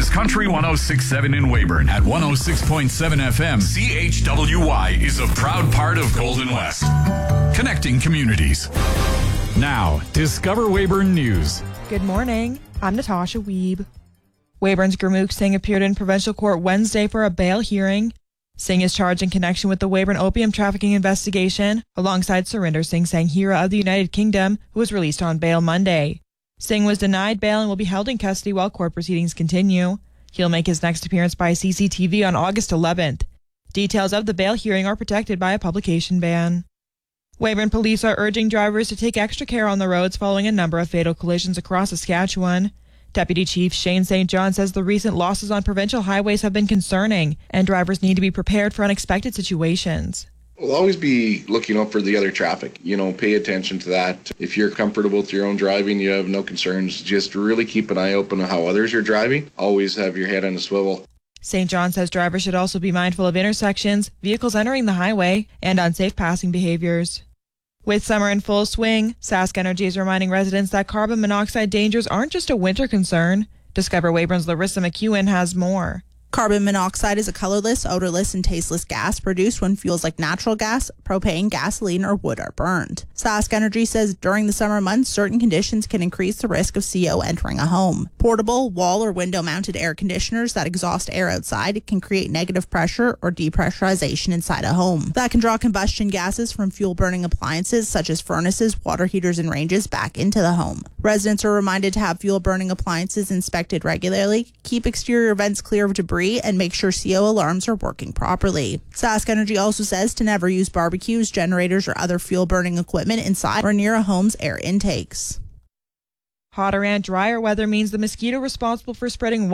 is Country 106.7 in Weyburn. At 106.7 FM, CHWY is a proud part of Golden West. Connecting communities. Now, Discover Weyburn News. Good morning. I'm Natasha Wiebe. Weyburn's Gurmukh Singh appeared in provincial court Wednesday for a bail hearing. Singh is charged in connection with the Weyburn opium trafficking investigation, alongside Surinder Singh Sanghera of the United Kingdom, who was released on bail Monday. Singh was denied bail and will be held in custody while court proceedings continue. He'll make his next appearance by CCTV on August 11th. Details of the bail hearing are protected by a publication ban. Weyburn police are urging drivers to take extra care on the roads following a number of fatal collisions across Saskatchewan. Deputy Chief Shane St. John says the recent losses on provincial highways have been concerning, and drivers need to be prepared for unexpected situations. We'll always be looking out for the other traffic. Pay attention to that. If you're comfortable with your own driving, you have no concerns, just really keep an eye open on how others are driving. Always have your head on a swivel. St. John says drivers should also be mindful of intersections, vehicles entering the highway, and unsafe passing behaviors. With summer in full swing, Sask Energy is reminding residents that carbon monoxide dangers aren't just a winter concern. Discover Weyburn's Larissa McEwen has more. Carbon monoxide is a colorless, odorless, and tasteless gas produced when fuels like natural gas, propane, gasoline, or wood are burned. Sask Energy says during the summer months, certain conditions can increase the risk of CO entering a home. Portable, wall, or window-mounted air conditioners that exhaust air outside can create negative pressure or depressurization inside a home. That can draw combustion gases from fuel-burning appliances such as furnaces, water heaters, and ranges back into the home. Residents are reminded to have fuel-burning appliances inspected regularly, keep exterior vents clear of debris, and make sure CO alarms are working properly. Sask Energy also says to never use barbecues, generators, or other fuel-burning equipment inside or near a home's air intakes. Hotter and drier weather means the mosquito responsible for spreading